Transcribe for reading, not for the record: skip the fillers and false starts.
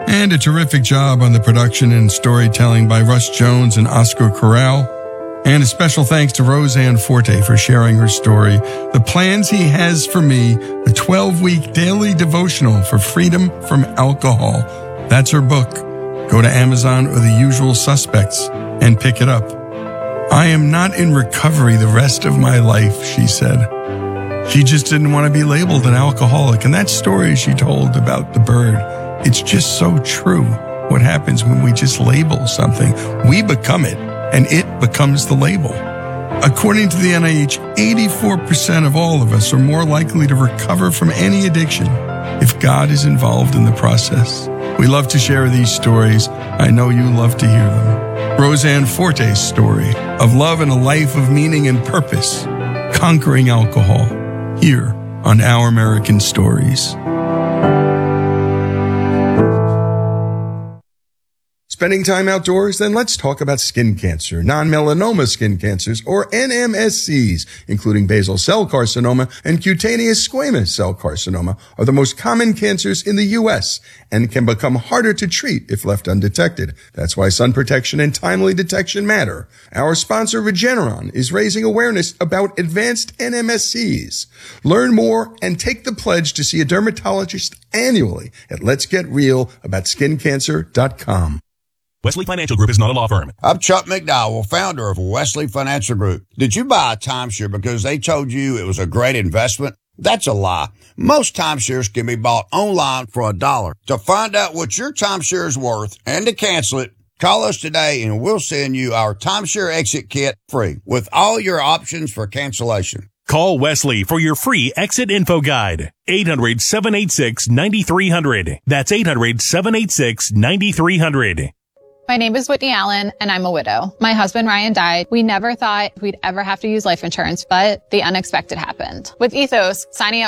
And a terrific job on the production and storytelling by Russ Jones and Oscar Corral. And a special thanks to Roseanne Forte for sharing her story. The Plans He Has for Me, a 12-week daily devotional for freedom from alcohol. That's her book. Go to Amazon or the usual suspects and pick it up. I am not in recovery the rest of my life, she said. She just didn't want to be labeled an alcoholic. And that story she told about the bird, it's just so true. What happens when we just label something? We become it, and it becomes the label. According to the NIH, 84% of all of us are more likely to recover from any addiction if God is involved in the process. We love to share these stories. I know you love to hear them. Roseanne Forte's story of love and a life of meaning and purpose, conquering alcohol, here on Our American Stories. Spending time outdoors? Then let's talk about skin cancer. Non-melanoma skin cancers, or NMSCs, including basal cell carcinoma and cutaneous squamous cell carcinoma, are the most common cancers in the U.S. and can become harder to treat if left undetected. That's why sun protection and timely detection matter. Our sponsor, Regeneron, is raising awareness about advanced NMSCs. Learn more and take the pledge to see a dermatologist annually at letsgetrealaboutSkinCancer.com. Wesley Financial Group is not a law firm. I'm Chuck McDowell, founder of Wesley Financial Group. Did you buy a timeshare because they told you it was a great investment? That's a lie. Most timeshares can be bought online for $1. To find out what your timeshare is worth and to cancel it, call us today and we'll send you our timeshare exit kit free with all your options for cancellation. Call Wesley for your free exit info guide. 800-786-9300. That's 800-786-9300. My name is Whitney Allen, and I'm a widow. My husband, Ryan, died. We never thought we'd ever have to use life insurance, but the unexpected happened. With Ethos, signing up